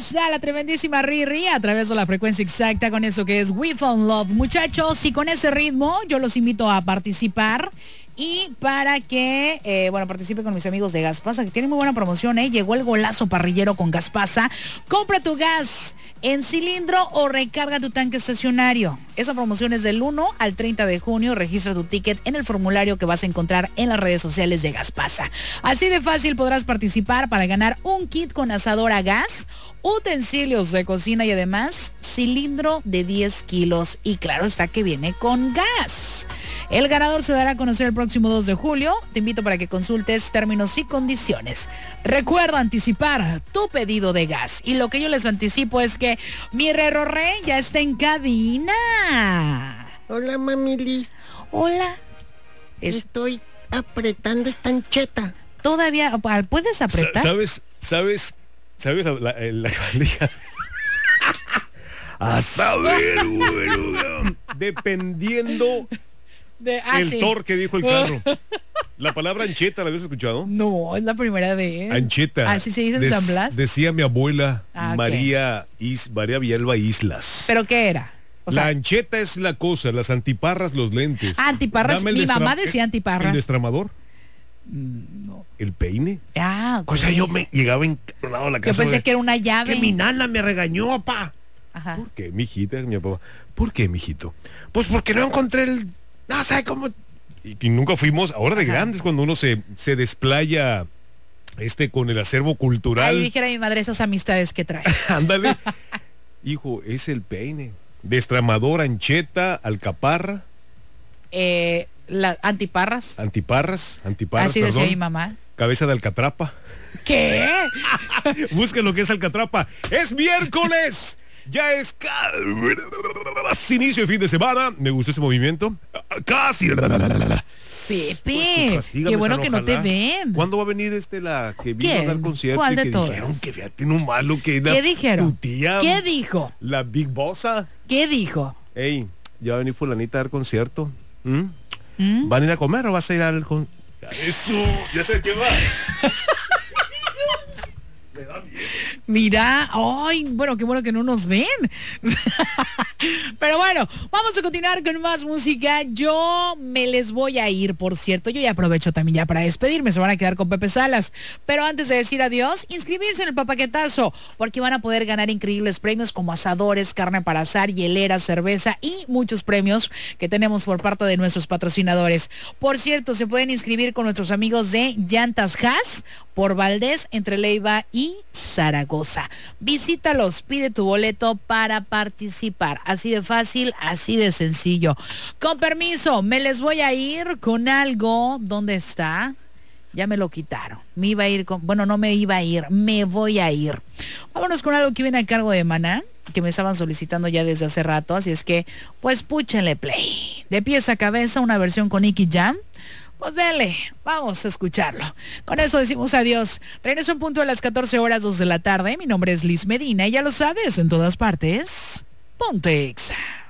Bienvenidos a la tremendísima Riri a través de la frecuencia exacta con eso que es We Found Love. Muchachos, y con ese ritmo yo los invito a participar. Y para que, participe con mis amigos de Gaspasa, que tienen muy buena promoción, Llegó el golazo parrillero con Gaspasa. Compra tu gas en cilindro o recarga tu tanque estacionario. Esa promoción es del 1 al 30 de junio. Registra tu ticket en el formulario que vas a encontrar en las redes sociales de Gaspasa. Así de fácil podrás participar para ganar un kit con asador a gas, utensilios de cocina y además cilindro de 10 kilos. Y claro está que viene con gas. El ganador se dará a conocer el próximo 2 de julio. Te invito para que consultes términos y condiciones. Recuerda anticipar tu pedido de gas. Y lo que yo les anticipo es que mi Rerorre ya está en cabina. Hola, mami Liz. Hola. Estoy apretando esta ancheta. Todavía, ¿puedes apretar? ¿Sabes la valija? A saber, bueno, dependiendo el torque, dijo el carro. La palabra ancheta, ¿la habías escuchado? No, es la primera vez. Ancheta. ¿Así se dice en San Blas? Decía mi abuela, María Villalba Islas. ¿Pero qué era? La ancheta es la cosa, las antiparras, los lentes. Antiparras, mi mamá decía antiparras. ¿El destramador? No. ¿El peine? Okay. O sea, yo me llegaba encabronado a la casa. Yo pensé que era una llave. Es que mi nana me regañó, papá. Ajá. ¿Por qué, mijita? Mi papá. ¿Por qué, mijito? Pues porque no encontré el... No, ¿sabe cómo? Y nunca fuimos, ahora de grandes, cuando uno se desplaya con el acervo cultural. Ahí dijera mi madre esas amistades que traes. Ándale. Hijo, es el peine. Destramador, ancheta, alcaparra. Antiparras. Antiparras, así decía mi mamá. Cabeza de alcatrapa. ¿Qué? Busquen lo que es alcatrapa. ¡Es miércoles! Ya es casi inicio de fin de semana. Me gustó ese movimiento. Casi. Pepe, pues qué bueno que no te ven. ¿Cuándo va a venir la que vino a dar concierto? ¿Cuál y de que todos? Dijeron que fíjate no malo que ¿Qué dijeron? Tu tía. ¿Qué dijo? La Big Bossa. ¿Qué dijo? Ey, ya va a venir fulanita a dar concierto. ¿Van a ir a comer o vas a ir al Eso, ya sé qué va. Me da miedo. Mira, ay, bueno, qué bueno que no nos ven. Pero bueno, vamos a continuar con más música. Yo me les voy a ir, por cierto. Yo ya aprovecho también ya para despedirme. Se van a quedar con Pepe Salas. Pero antes de decir adiós, inscribirse en el papaquetazo, porque van a poder ganar increíbles premios como asadores, carne para asar, hieleras, cerveza y muchos premios que tenemos por parte de nuestros patrocinadores. Por cierto, se pueden inscribir con nuestros amigos de Llantas Haas por Valdés, entre Leiva y Zaragoza. Visítalos, pide tu boleto para participar. Así de fácil, así de sencillo. Con permiso, me les voy a ir con algo. ¿Dónde está? Ya me lo quitaron. Me iba a ir con... Bueno, no me iba a ir, me voy a ir. Vámonos con algo que viene a cargo de Maná, que me estaban solicitando ya desde hace rato. Así es que, pues, púchenle play. De pies a cabeza, una versión con Nicky Jam. Pues dele, vamos a escucharlo. Con eso decimos adiós. Regreso en punto a las 14:02 de la tarde. Mi nombre es Liz Medina y ya lo sabes, en todas partes, ponte Exa.